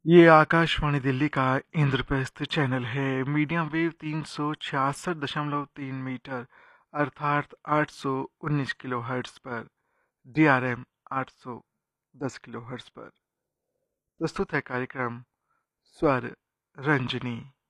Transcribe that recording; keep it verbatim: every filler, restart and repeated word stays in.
ये आकाशवाणी दिल्ली का इंद्रप्रस्थ चैनल है। मीडियम वेव तीन सौ छियासठ दशमलव तीन मीटर अर्थात आठ सौ उन्नीस किलो हर्ट्स पर, डी आर एम आठ सौ दस किलो हर्ट्स पर प्रस्तुत है कार्यक्रम स्वर रंजनी।